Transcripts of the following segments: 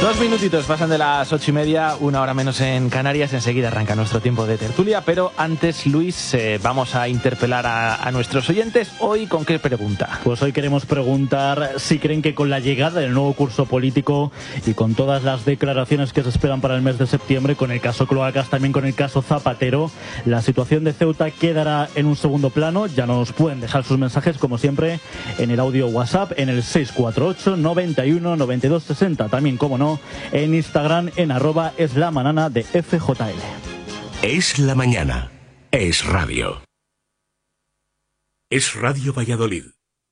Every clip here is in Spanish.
2 minutitos pasan de las 8:30, 1 hora menos en Canarias. Enseguida arranca nuestro tiempo de tertulia, pero antes, Luis, vamos a interpelar a nuestros oyentes. ¿Hoy con qué pregunta? Pues hoy queremos preguntar si creen que con la llegada del nuevo curso político y con todas las declaraciones que se esperan para el mes de septiembre, con el caso Cloacas, también con el caso Zapatero, la situación de Ceuta quedará en un segundo plano. Ya nos pueden dejar sus mensajes, como siempre, en el audio WhatsApp, en el 648 91 92 60. También, como no, en Instagram, en @eslamanana de FJL. Es la mañana. Es radio. Es Radio Valladolid.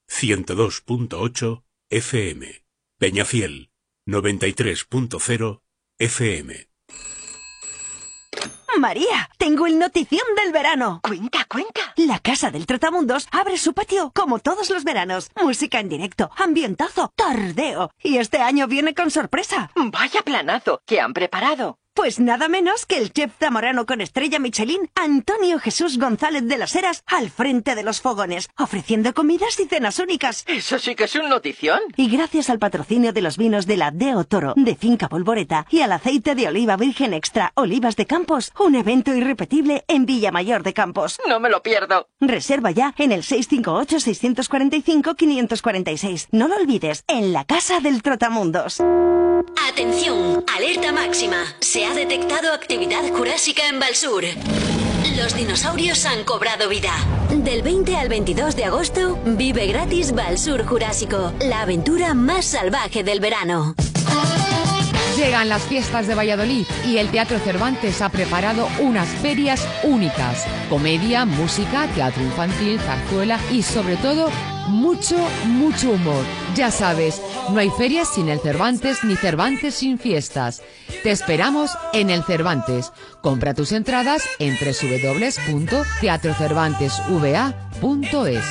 102.8 FM. Peñafiel. 93.0 FM. María, tengo el notición del verano. Cuenta, cuenta. La Casa del Trotamundos abre su patio como todos los veranos. Música en directo, ambientazo, tardeo. Y este año viene con sorpresa. Vaya planazo que han preparado. Pues nada menos que el chef zamorano con estrella Michelin, Antonio Jesús González de las Heras, al frente de los fogones, ofreciendo comidas y cenas únicas. Eso sí que es un notición. Y gracias al patrocinio de los vinos de la Deo Toro, de Finca Polvoreta, y al aceite de oliva virgen extra Olivas de Campos, un evento irrepetible en Villamayor de Campos. No me lo pierdo. Reserva ya en el 658-645-546. No lo olvides, en la Casa del Trotamundos. Atención, alerta máxima. Se ha detectado actividad jurásica en Valsur. Los dinosaurios han cobrado vida. Del 20 al 22 de agosto, vive gratis Valsur Jurásico, la aventura más salvaje del verano. Llegan las fiestas de Valladolid y el Teatro Cervantes ha preparado unas ferias únicas. Comedia, música, teatro infantil, zarzuela y sobre todo mucho humor. Ya sabes, no hay ferias sin el Cervantes ni Cervantes sin fiestas. Te esperamos en el Cervantes. Compra tus entradas en www.teatrocervantesva.es.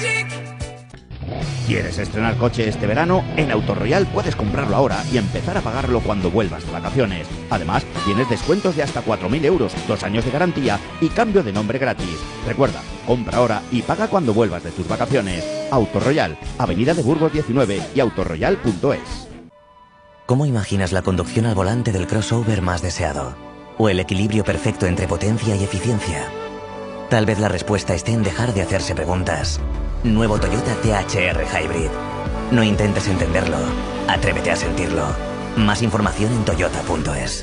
¿Quieres estrenar coche este verano? En Autoroyal puedes comprarlo ahora y empezar a pagarlo cuando vuelvas de vacaciones. Además, tienes descuentos de hasta 4.000 euros, 2 años de garantía y cambio de nombre gratis. Recuerda, compra ahora y paga cuando vuelvas de tus vacaciones. Autoroyal, Avenida de Burgos 19 y autoroyal.es. ¿Cómo imaginas la conducción al volante del crossover más deseado? ¿O el equilibrio perfecto entre potencia y eficiencia? Tal vez la respuesta esté en dejar de hacerse preguntas. Nuevo Toyota THR Hybrid. No intentes entenderlo, atrévete a sentirlo. Más información en toyota.es.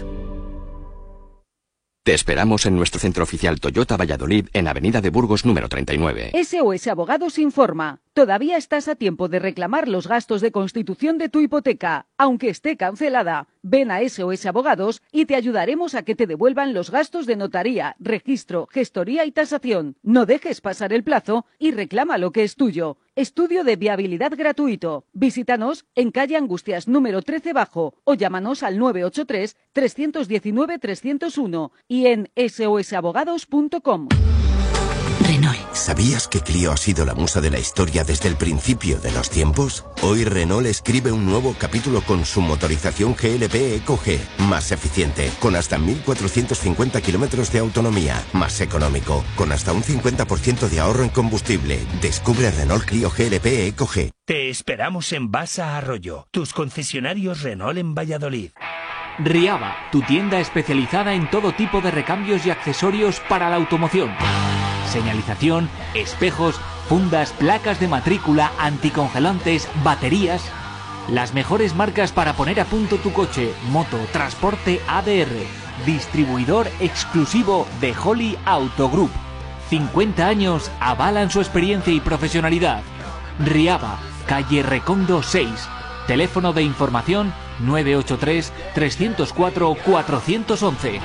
Te esperamos en nuestro centro oficial Toyota Valladolid en Avenida de Burgos número 39. SOS Abogados informa. Todavía estás a tiempo de reclamar los gastos de constitución de tu hipoteca, aunque esté cancelada. Ven a SOS Abogados y te ayudaremos a que te devuelvan los gastos de notaría, registro, gestoría y tasación. No dejes pasar el plazo y reclama lo que es tuyo. Estudio de viabilidad gratuito. Visítanos en calle Angustias número 13 Bajo o llámanos al 983 319 301 y en sosabogados.com. Renault. ¿Sabías que Clio ha sido la musa de la historia desde el principio de los tiempos? Hoy Renault escribe un nuevo capítulo con su motorización GLP EcoG, más eficiente, con hasta 1.450 kilómetros de autonomía, más económico, con hasta un 50% de ahorro en combustible. Descubre Renault Clio GLP EcoG. Te esperamos en Basa Arroyo, tus concesionarios Renault en Valladolid. Riaba, tu tienda especializada en todo tipo de recambios y accesorios para la automoción. Señalización, espejos, fundas, placas de matrícula, anticongelantes, baterías. Las mejores marcas para poner a punto tu coche, moto, transporte ADR. Distribuidor exclusivo de Holly Auto Group. 50 años avalan su experiencia y profesionalidad. Riaba, calle Recondo 6. Teléfono de información 983 304 411.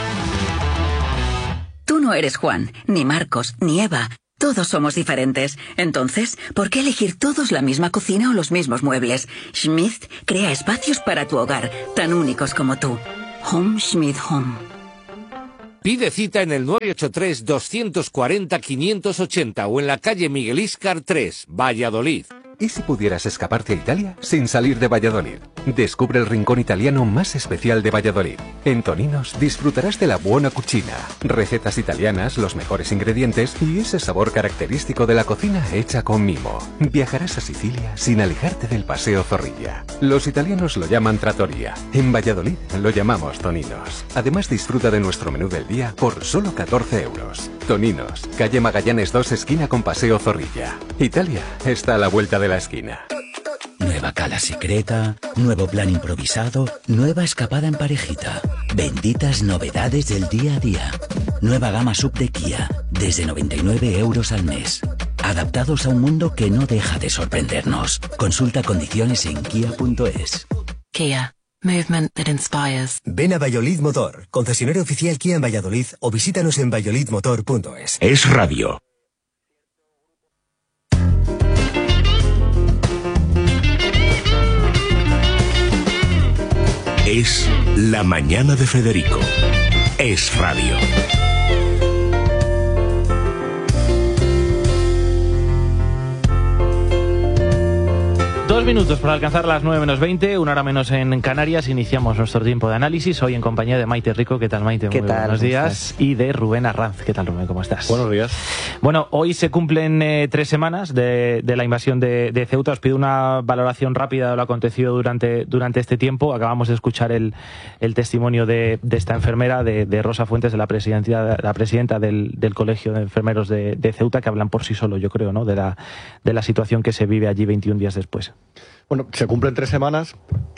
Tú no eres Juan, ni Marcos, ni Eva. Todos somos diferentes. Entonces, ¿por qué elegir todos la misma cocina o los mismos muebles? Schmidt crea espacios para tu hogar, tan únicos como tú. Home Schmidt Home. Pide cita en el 983 240 580 o en la calle Miguel Íscar 3, Valladolid. ¿Y si pudieras escaparte a Italia sin salir de Valladolid? Descubre el rincón italiano más especial de Valladolid. En Toninos disfrutarás de la buona cucina, recetas italianas, los mejores ingredientes y ese sabor característico de la cocina hecha con mimo. Viajarás a Sicilia sin alejarte del Paseo Zorrilla. Los italianos lo llaman trattoria. En Valladolid lo llamamos Toninos. Además disfruta de nuestro menú del día por solo 14 euros. Toninos, calle Magallanes 2, esquina con Paseo Zorrilla. Italia está a la vuelta de la esquina. Nueva cala secreta, nuevo plan improvisado, nueva escapada en parejita. Benditas novedades del día a día. Nueva gama sub de Kia, desde 99 euros al mes. Adaptados a un mundo que no deja de sorprendernos. Consulta condiciones en kia.es. Kia. Movement that inspires. Ven a Valladolid Motor, concesionario oficial Kia en Valladolid, o visítanos en valladolidmotor.es. Es radio. Es la mañana de Federico. Es radio. Dos minutos para alcanzar las 9 menos 20, una hora menos en Canarias. Iniciamos nuestro tiempo de análisis, hoy en compañía de Maite Rico. ¿Qué tal, Maite? Muy buenos días. Y de Rubén Arranz. ¿Qué tal, Rubén? ¿Cómo estás? Buenos días. Bueno, hoy se cumplen 3 semanas de la invasión de Ceuta. Os pido una valoración rápida de lo acontecido durante este tiempo. Acabamos de escuchar el testimonio de esta enfermera, de Rosa Fuentes, de la presidenta del Colegio de Enfermeros de Ceuta, que hablan por sí solo, yo creo, ¿no? de la situación que se vive allí 21 días después. Bueno, se cumplen 3 semanas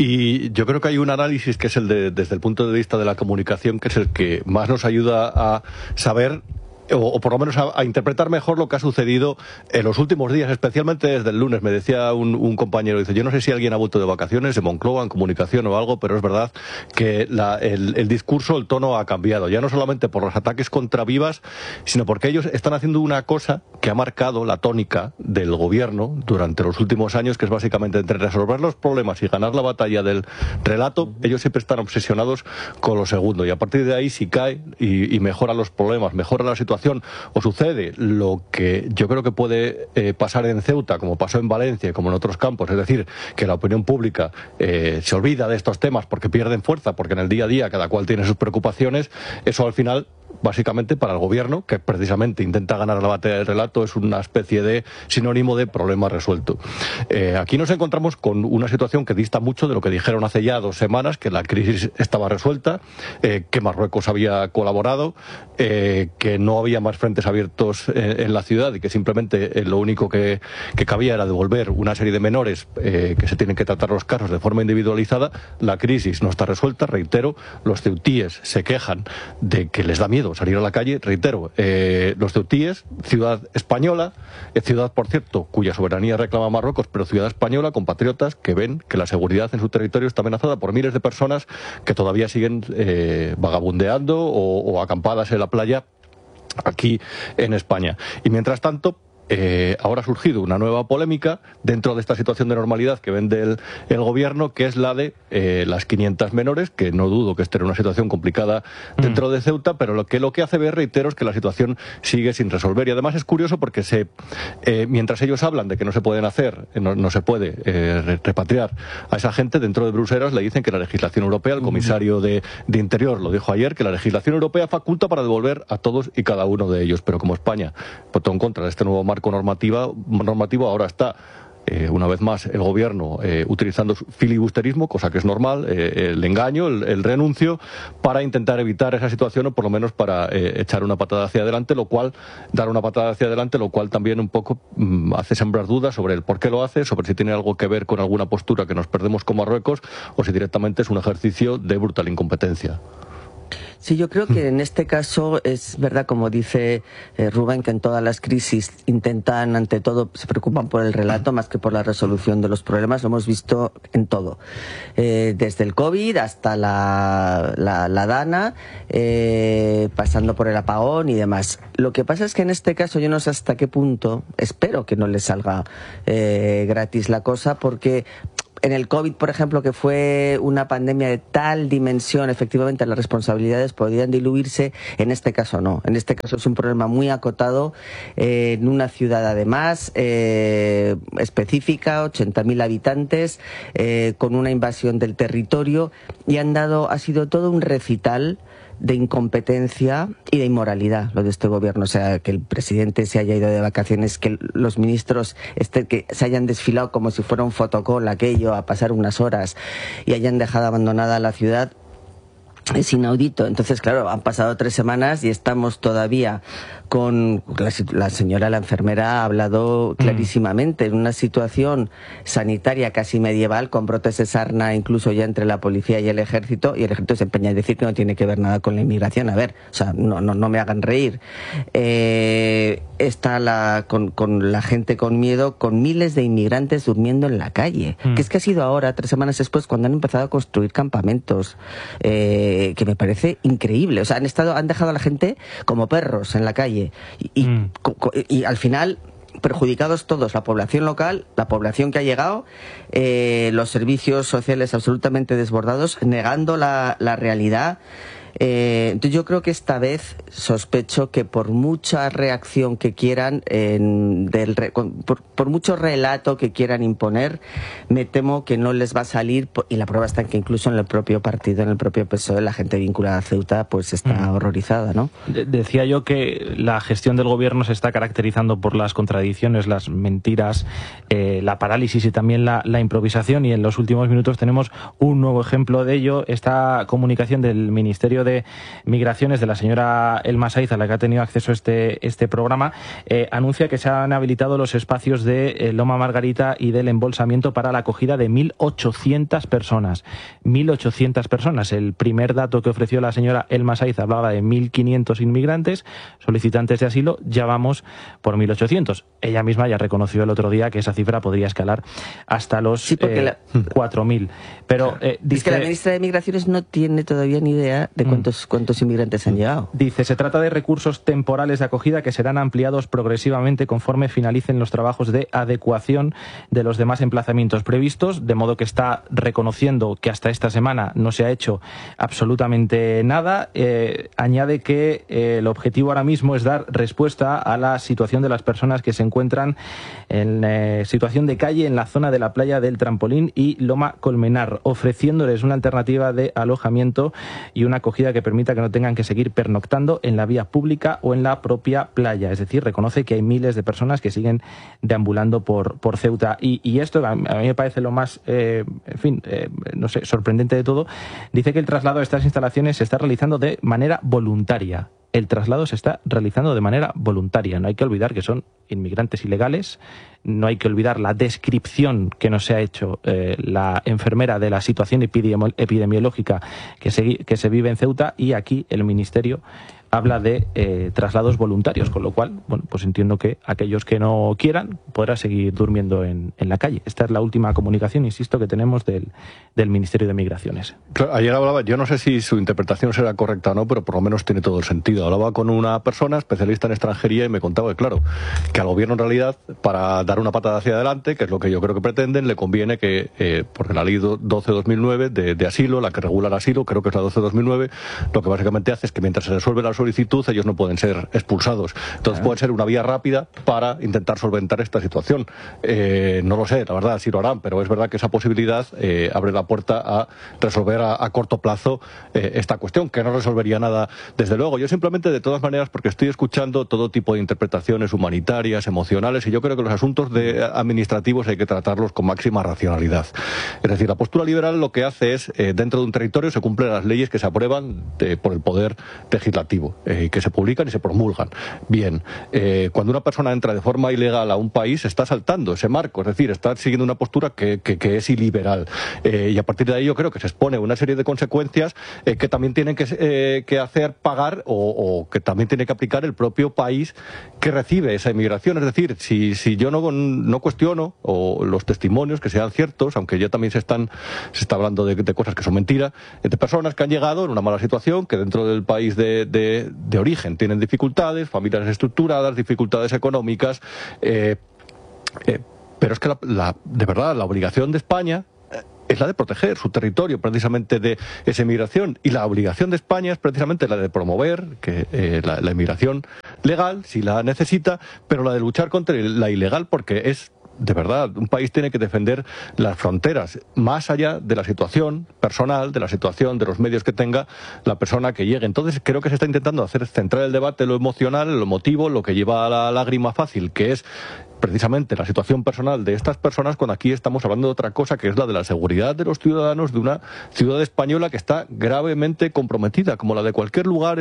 y yo creo que hay un análisis que es desde el punto de vista de la comunicación, que es el que más nos ayuda a saber o por lo menos a interpretar mejor lo que ha sucedido en los últimos días, especialmente desde el lunes. Me decía un compañero, dice, yo no sé si alguien ha vuelto de vacaciones de Moncloa, en comunicación o algo, pero es verdad que el discurso, el tono ha cambiado, ya no solamente por los ataques contra Vivas, sino porque ellos están haciendo una cosa que ha marcado la tónica del gobierno durante los últimos años, que es básicamente entre resolver los problemas y ganar la batalla del relato. Ellos siempre están obsesionados con lo segundo, y a partir de ahí, si cae y mejora los problemas, mejora la situación, o sucede lo que yo creo que puede pasar en Ceuta, como pasó en Valencia, como en otros campos, es decir, que la opinión pública se olvida de estos temas porque pierden fuerza, porque en el día a día cada cual tiene sus preocupaciones, eso al final, básicamente para el gobierno, que precisamente intenta ganar la batalla del relato, es una especie de sinónimo de problema resuelto. Aquí nos encontramos con una situación que dista mucho de lo que dijeron hace ya 2 semanas, que la crisis estaba resuelta, que Marruecos había colaborado, que no había más frentes abiertos en la ciudad y que simplemente lo único que cabía era devolver una serie de menores que se tienen que tratar los casos de forma individualizada. La crisis no está resuelta, reitero, los ceutíes se quejan de que les da miedo salir a la calle, reitero, los ceutíes, ciudad española, ciudad, por cierto, cuya soberanía reclama Marruecos, pero ciudad española, compatriotas que ven que la seguridad en su territorio está amenazada por miles de personas que todavía siguen vagabundeando o acampadas en la playa aquí en España. Y mientras tanto, ahora ha surgido una nueva polémica dentro de esta situación de normalidad que vende el gobierno, que es la de las 500 menores, que no dudo que esté en una situación complicada dentro de Ceuta, pero lo que hace ver, reitero, es que la situación sigue sin resolver. Y además es curioso porque mientras ellos hablan de que no se pueden hacer, no se puede repatriar a esa gente, dentro de Bruselas le dicen que la legislación europea, el comisario de Interior lo dijo ayer, que la legislación europea faculta para devolver a todos y cada uno de ellos, pero como España votó en contra de este nuevo marco normativo, ahora está una vez más el gobierno utilizando su filibusterismo, cosa que es normal, el engaño, el renuncio, para intentar evitar esa situación, o por lo menos para echar una patada hacia adelante, lo cual también un poco hace sembrar dudas sobre el por qué lo hace, sobre si tiene algo que ver con alguna postura que nos perdemos con Marruecos, o si directamente es un ejercicio de brutal incompetencia. Sí, yo creo que en este caso es verdad, como dice Rubén, que en todas las crisis intentan, ante todo, se preocupan por el relato más que por la resolución de los problemas. Lo hemos visto en todo, desde el COVID hasta la DANA, pasando por el apagón y demás. Lo que pasa es que en este caso yo no sé hasta qué punto, espero que no les salga gratis la cosa, porque en el COVID, por ejemplo, que fue una pandemia de tal dimensión, efectivamente las responsabilidades podían diluirse. En este caso no. En este caso es un problema muy acotado en una ciudad además específica, 80.000 habitantes, con una invasión del territorio, y ha sido todo un recital de incompetencia y de inmoralidad lo de este gobierno. O sea, que el presidente se haya ido de vacaciones, que los ministros que se hayan desfilado como si fuera un fotocall aquello, a pasar unas horas, y hayan dejado abandonada la ciudad, es inaudito. Entonces, claro, han pasado 3 semanas y estamos todavía con la señora, la enfermera, ha hablado clarísimamente, en una situación sanitaria casi medieval, con brotes de sarna incluso ya entre la policía y el ejército se empeña en decir que no tiene que ver nada con la inmigración. A ver, o sea, no me hagan reír. Está con la gente con miedo, con miles de inmigrantes durmiendo en la calle, que es que ha sido ahora, 3 semanas después, cuando han empezado a construir campamentos, que me parece increíble. O sea, han dejado a la gente como perros en la calle, y al final perjudicados todos, la población local, la población que ha llegado, los servicios sociales absolutamente desbordados, negando la realidad. Entonces yo creo que esta vez sospecho que por mucha reacción que quieran, por mucho relato que quieran imponer, me temo que no les va a salir, y la prueba está en que incluso en el propio partido, en el propio PSOE, la gente vinculada a Ceuta pues está horrorizada, ¿no? Decía yo que la gestión del gobierno se está caracterizando por las contradicciones, las mentiras, la parálisis y también la improvisación, y en los últimos minutos tenemos un nuevo ejemplo de ello. Esta comunicación del Ministerio de Migraciones de la señora Elma Saiz, a la que ha tenido acceso este programa, anuncia que se han habilitado los espacios de Loma Margarita y del embolsamiento para la acogida de 1.800 personas. 1.800 personas. El primer dato que ofreció la señora Elma Saiz hablaba de 1.500 inmigrantes solicitantes de asilo. Ya vamos por 1.800. Ella misma ya reconoció el otro día que esa cifra podría escalar hasta los 4.000. Pero dice, es que la ministra de Migraciones no tiene todavía ni idea de cuántos inmigrantes han llegado. Dice, se trata de recursos temporales de acogida que serán ampliados progresivamente conforme finalicen los trabajos de adecuación de los demás emplazamientos previstos, de modo que está reconociendo que hasta esta semana no se ha hecho absolutamente nada. Añade que el objetivo ahora mismo es dar respuesta a la situación de las personas que se encuentran en situación de calle en la zona de la playa del Trampolín y Loma Colmenar, ofreciéndoles una alternativa de alojamiento y una acogida que permita que no tengan que seguir pernoctando en la vía pública o en la propia playa. Es decir, reconoce que hay miles de personas que siguen deambulando por Ceuta. Y esto a mí me parece lo más, no sé, sorprendente de todo. Dice que el traslado de estas instalaciones se está realizando de manera voluntaria. El traslado se está realizando de manera voluntaria. No hay que olvidar que son inmigrantes ilegales, no hay que olvidar la descripción que nos ha hecho la enfermera de la situación epidemiológica que se vive en Ceuta, y aquí el Ministerio habla de traslados voluntarios, con lo cual, bueno, pues entiendo que aquellos que no quieran podrán seguir durmiendo en la calle. Esta es la última comunicación, insisto, que tenemos del Ministerio de Migraciones. Claro, ayer hablaba, yo no sé si su interpretación será correcta o no, pero por lo menos tiene todo el sentido. Hablaba con una persona especialista en extranjería y me contaba que, claro, que al gobierno en realidad, para dar una patada hacia adelante, que es lo que yo creo que pretenden, le conviene que, porque la ley 12-2009 de asilo, la que regula el asilo, creo que es la 12-2009, lo que básicamente hace es que mientras se resuelve la solicitud, ellos no pueden ser expulsados. Entonces puede ser una vía rápida para intentar solventar esta situación. No lo sé, la verdad, si lo harán, pero es verdad que esa posibilidad abre la puerta a resolver a corto plazo esta cuestión, que no resolvería nada, desde luego. Yo simplemente, de todas maneras, porque estoy escuchando todo tipo de interpretaciones humanitarias, emocionales, y yo creo que los asuntos administrativos hay que tratarlos con máxima racionalidad. Es decir, la postura liberal lo que hace es, dentro de un territorio se cumplen las leyes que se aprueban por el Poder Legislativo, que se publican y se promulgan. Bien, cuando una persona entra de forma ilegal a un país, está saltando ese marco, es decir, está siguiendo una postura que es iliberal. Y a partir de ahí yo creo que se expone una serie de consecuencias que también tienen que hacer pagar o que también tiene que aplicar el propio país que recibe esa inmigración. Es decir, si yo no cuestiono o los testimonios que sean ciertos, aunque ya también se está hablando de cosas que son mentiras, de personas que han llegado en una mala situación, que dentro del país de origen tienen dificultades, familias estructuradas, dificultades económicas, pero es que de verdad la obligación de España es la de proteger su territorio precisamente de esa inmigración, y la obligación de España es precisamente la de promover que la inmigración legal, si la necesita, pero la de luchar contra la ilegal, porque es, de verdad, un país tiene que defender las fronteras, más allá de la situación personal, de la situación, de los medios que tenga la persona que llegue. Entonces creo que se está intentando centrar el debate en lo emocional, en lo emotivo, lo que lleva a la lágrima fácil, que es precisamente la situación personal de estas personas, cuando aquí estamos hablando de otra cosa, que es la de la seguridad de los ciudadanos de una ciudad española que está gravemente comprometida, como la de cualquier lugar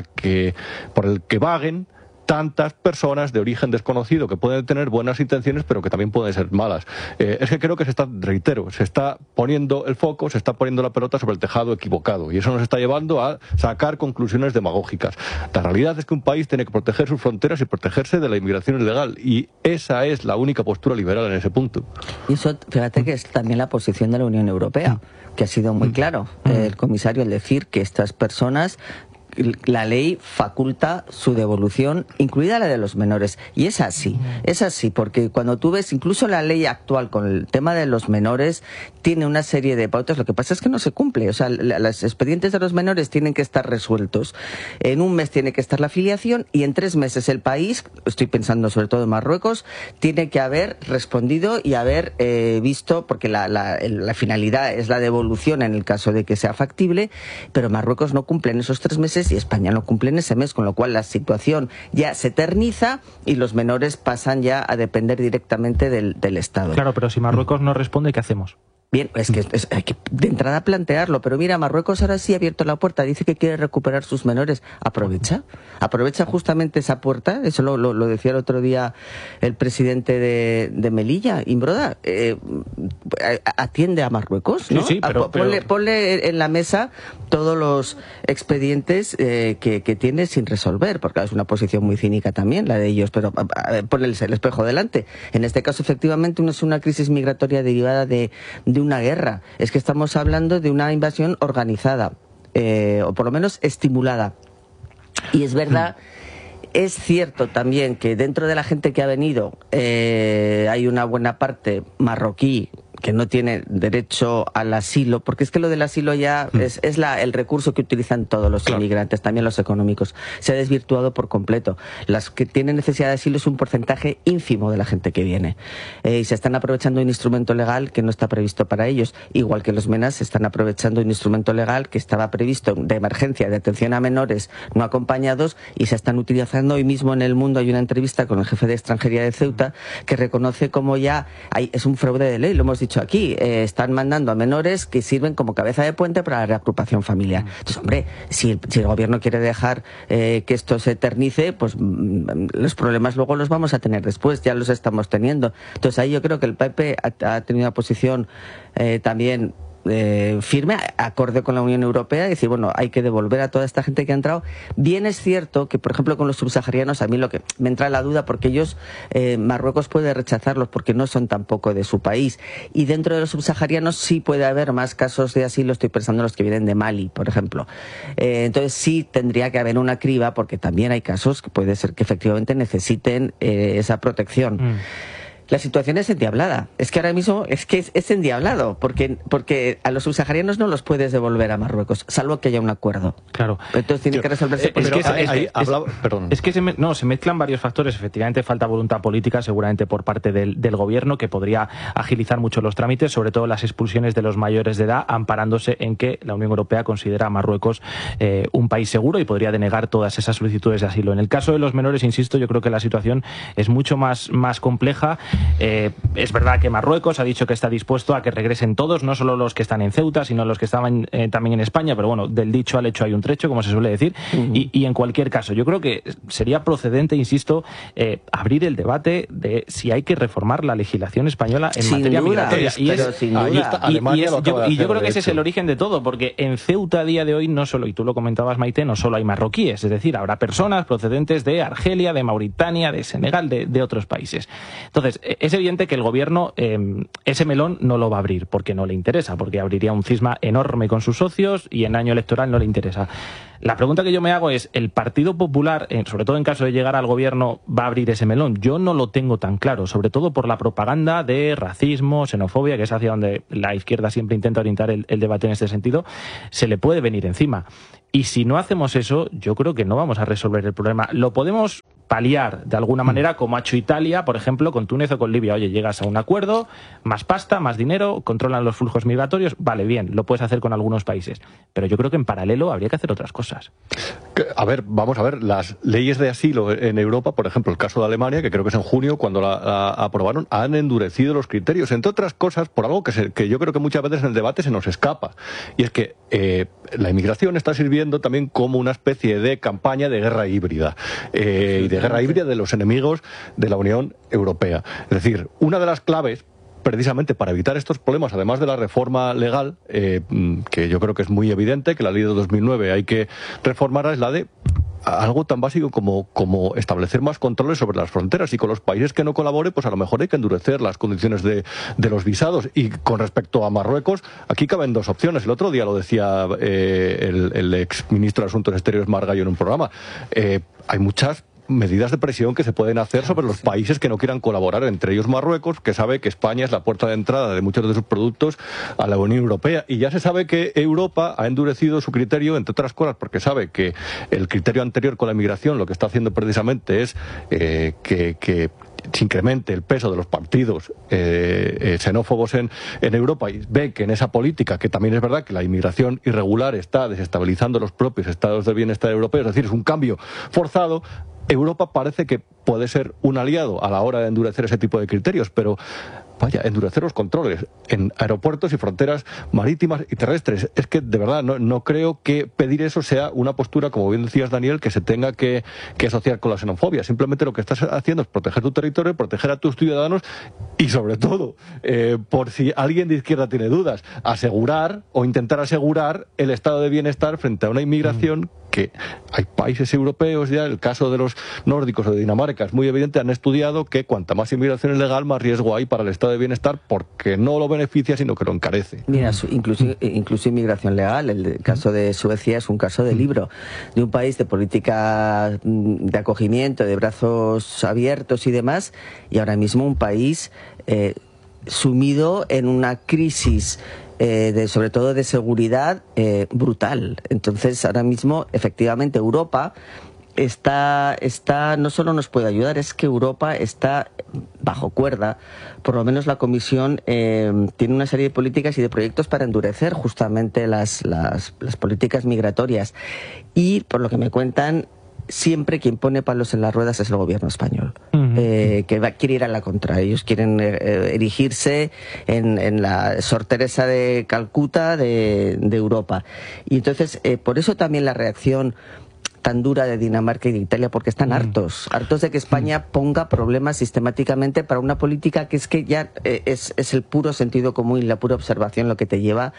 por el que vaguen tantas personas de origen desconocido que pueden tener buenas intenciones pero que también pueden ser malas. Es que creo que se está poniendo el foco, se está poniendo la pelota sobre el tejado equivocado, y eso nos está llevando a sacar conclusiones demagógicas. La realidad es que un país tiene que proteger sus fronteras y protegerse de la inmigración ilegal, y esa es la única postura liberal en ese punto. Y eso, fíjate que es también la posición de la Unión Europea, que ha sido muy claro. El comisario al decir que estas personas, la ley faculta su devolución, incluida la de los menores. Y es así, porque cuando tú ves incluso la ley actual con el tema de los menores, tiene una serie de pautas. Lo que pasa es que no se cumple. O sea, los expedientes de los menores tienen que estar resueltos. En un mes tiene que estar la filiación, y en 3 meses el país, estoy pensando sobre todo en Marruecos, tiene que haber respondido y haber visto, porque la finalidad es la devolución en el caso de que sea factible, pero Marruecos no cumple en esos 3 meses y España no cumple en ese mes, con lo cual la situación ya se eterniza y los menores pasan ya a depender directamente del Estado. Claro, pero si Marruecos no responde, ¿qué hacemos? Bien, es que hay que de entrada plantearlo, pero mira, Marruecos ahora sí ha abierto la puerta, dice que quiere recuperar sus menores. Aprovecha justamente esa puerta, eso lo decía el otro día el presidente de Melilla, Imbroda, atiende a Marruecos, ¿no? Sí, pero ponle en la mesa todos los expedientes que tiene sin resolver, porque es una posición muy cínica también la de ellos, pero ponle el espejo delante. En este caso, efectivamente, no es una crisis migratoria derivada de una guerra, es que estamos hablando de una invasión organizada, o por lo menos estimulada. Y es verdad, es cierto también que dentro de la gente que ha venido hay una buena parte marroquí que no tiene derecho al asilo, porque es que lo del asilo ya es el recurso que utilizan todos los inmigrantes, también los económicos. Se ha desvirtuado por completo. Las que tienen necesidad de asilo es un porcentaje ínfimo de la gente que viene. Y se están aprovechando un instrumento legal que no está previsto para ellos. Igual que los MENAS se están aprovechando un instrumento legal que estaba previsto de emergencia, de atención a menores no acompañados, y se están utilizando. Hoy mismo en El Mundo hay una entrevista con el jefe de extranjería de Ceuta que reconoce como ya es un fraude de ley, lo hemos dicho aquí, están mandando a menores que sirven como cabeza de puente para la reagrupación familiar. Entonces, hombre, si el gobierno quiere dejar que esto se eternice, pues los problemas luego los vamos a tener después, ya los estamos teniendo. Entonces ahí yo creo que el PP ha tenido una posición también firme, acorde con la Unión Europea, y decir, bueno, hay que devolver a toda esta gente que ha entrado. Bien es cierto que, por ejemplo, con los subsaharianos, a mí lo que me entra la duda, porque ellos, Marruecos puede rechazarlos porque no son tampoco de su país, y dentro de los subsaharianos sí puede haber más casos de asilo, estoy pensando en los que vienen de Mali, por ejemplo. Entonces sí tendría que haber una criba, porque también hay casos que puede ser que efectivamente necesiten esa protección. La situación es endiablada. Es que ahora mismo es endiablado, porque a los subsaharianos no los puedes devolver a Marruecos, salvo que haya un acuerdo. Claro. Entonces tiene que resolverse. Es que se mezclan varios factores. Efectivamente, falta voluntad política, seguramente por parte del gobierno, que podría agilizar mucho los trámites, sobre todo las expulsiones de los mayores de edad, amparándose en que la Unión Europea considera a Marruecos un país seguro y podría denegar todas esas solicitudes de asilo. En el caso de los menores, insisto, yo creo que la situación es mucho más compleja. Es verdad que Marruecos ha dicho que está dispuesto a que regresen todos, no solo los que están en Ceuta, sino los que estaban también en España, pero bueno, del dicho al hecho hay un trecho, como se suele decir, y en cualquier caso, yo creo que sería procedente, insisto, abrir el debate de si hay que reformar la legislación española en materia migratoria. Y yo creo que ese es el origen de todo, porque en Ceuta a día de hoy no solo, y tú lo comentabas, Maite, no solo hay marroquíes, es decir, habrá personas procedentes de Argelia, de Mauritania, de Senegal, de otros países. Entonces, es evidente que el gobierno ese melón no lo va a abrir porque no le interesa, porque abriría un cisma enorme con sus socios y en año electoral no le interesa. La pregunta que yo me hago es, ¿el Partido Popular, sobre todo en caso de llegar al gobierno, va a abrir ese melón? Yo no lo tengo tan claro, sobre todo por la propaganda de racismo, xenofobia, que es hacia donde la izquierda siempre intenta orientar el debate en este sentido, se le puede venir encima. Y si no hacemos eso, yo creo que no vamos a resolver el problema. Lo podemos paliar de alguna manera, como ha hecho Italia, por ejemplo, con Túnez o con Libia. Oye, llegas a un acuerdo, más pasta, más dinero, controlan los flujos migratorios, vale, bien, lo puedes hacer con algunos países. Pero yo creo que en paralelo habría que hacer otras cosas. A ver, vamos a ver, las leyes de asilo en Europa, por ejemplo, el caso de Alemania, que creo que es en junio, cuando la aprobaron, han endurecido los criterios, entre otras cosas, por algo que yo creo que muchas veces en el debate se nos escapa. Y es que la inmigración está sirviendo también como una especie de campaña de guerra híbrida. Y de guerra híbrida de los enemigos de la Unión Europea. Es decir, una de las claves precisamente para evitar estos problemas, además de la reforma legal, que yo creo que es muy evidente, que la ley de 2009 hay que reformarla, es la de algo tan básico como establecer más controles sobre las fronteras, y con los países que no colaboren, pues a lo mejor hay que endurecer las condiciones de los visados. Y con respecto a Marruecos, aquí caben dos opciones. El otro día lo decía el ex ministro de Asuntos Exteriores, Margallo, en un programa. Hay muchas medidas de presión que se pueden hacer sobre los países que no quieran colaborar, entre ellos Marruecos, que sabe que España es la puerta de entrada de muchos de sus productos a la Unión Europea. Y ya se sabe que Europa ha endurecido su criterio, entre otras cosas, porque sabe que el criterio anterior con la inmigración lo que está haciendo precisamente es que se incremente el peso de los partidos xenófobos en Europa, y ve que en esa política, que también es verdad que la inmigración irregular está desestabilizando los propios estados de bienestar europeos, es decir, es un cambio forzado. Europa parece que puede ser un aliado a la hora de endurecer ese tipo de criterios, pero vaya, endurecer los controles en aeropuertos y fronteras marítimas y terrestres. Es que, de verdad, no creo que pedir eso sea una postura, como bien decías, Daniel, que se tenga que asociar con la xenofobia. Simplemente lo que estás haciendo es proteger tu territorio, proteger a tus ciudadanos y, sobre todo, por si alguien de izquierda tiene dudas, asegurar o intentar asegurar el estado de bienestar frente a una inmigración que hay países europeos, ya el caso de los nórdicos o de Dinamarca es muy evidente, han estudiado que cuanta más inmigración es legal, más riesgo hay para el estado de bienestar, porque no lo beneficia, sino que lo encarece. Mira, incluso inmigración legal, el caso de Suecia es un caso de libro, de un país de política de acogimiento, de brazos abiertos y demás, y ahora mismo un país sumido en una crisis sobre todo de seguridad brutal. Entonces, ahora mismo, efectivamente, Europa está no solo nos puede ayudar, es que Europa está bajo cuerda. Por lo menos la Comisión tiene una serie de políticas y de proyectos para endurecer justamente las políticas migratorias. Y, por lo que me cuentan, siempre quien pone palos en las ruedas es el gobierno español, que quiere ir a la contra. Ellos quieren erigirse en la Sor Teresa de Calcuta de Europa. Y entonces, por eso también la reacción tan dura de Dinamarca y de Italia, porque están hartos de que España ponga problemas sistemáticamente para una política que es que ya es el puro sentido común y la pura observación lo que te lleva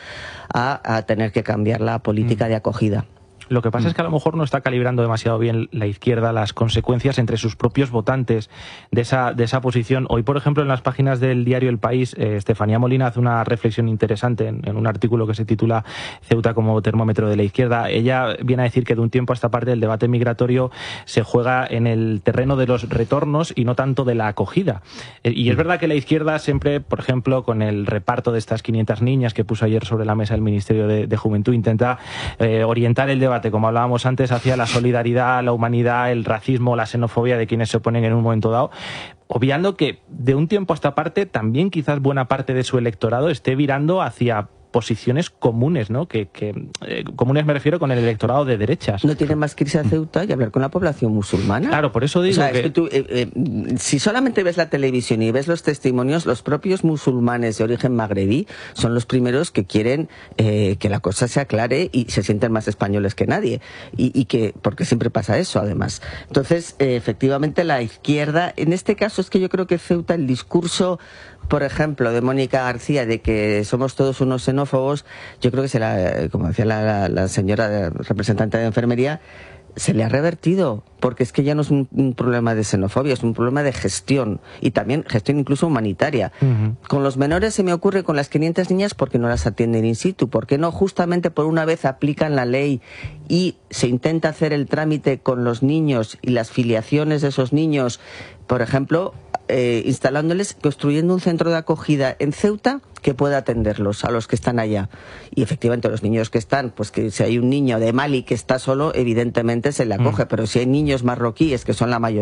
a tener que cambiar la política de acogida. Lo que pasa es que a lo mejor no está calibrando demasiado bien la izquierda las consecuencias entre sus propios votantes de esa posición. Hoy, por ejemplo, en las páginas del diario El País, Estefanía Molina hace una reflexión interesante en un artículo que se titula Ceuta como termómetro de la izquierda. Ella viene a decir que de un tiempo a esta parte el debate migratorio se juega en el terreno de los retornos y no tanto de la acogida. Y es verdad que la izquierda siempre, por ejemplo, con el reparto de estas 500 niñas que puso ayer sobre la mesa el Ministerio de Juventud, intenta orientar el debate, como hablábamos antes, hacia la solidaridad, la humanidad, el racismo, la xenofobia de quienes se oponen en un momento dado, obviando que de un tiempo a esta parte también quizás buena parte de su electorado esté virando hacia posiciones comunes, ¿no? Comunes me refiero con el electorado de derechas. No tiene más que irse a Ceuta y hablar con la población musulmana. Claro, por eso digo, o sea, es que tú, si solamente ves la televisión y ves los testimonios, los propios musulmanes de origen magrebí son los primeros que quieren que la cosa se aclare y se sienten más españoles que nadie. Y que, porque siempre pasa eso, además. Entonces, efectivamente, la izquierda, en este caso es que yo creo que Ceuta, el discurso, por ejemplo, de Mónica García, de que somos todos unos xenófobos, yo creo que será, como decía la señora representante de enfermería, se le ha revertido, porque es que ya no es un problema de xenofobia, es un problema de gestión, y también gestión incluso humanitaria. Con los menores se me ocurre con las 500 niñas porque no las atienden in situ, porque no justamente por una vez aplican la ley y se intenta hacer el trámite con los niños y las filiaciones de esos niños, por ejemplo, construyendo un centro de acogida en Ceuta que pueda atenderlos a los que están allá. Y efectivamente los niños que están, pues que si hay un niño de Mali que está solo, evidentemente se le acoge, pero si hay niños marroquíes, que son la mayoría,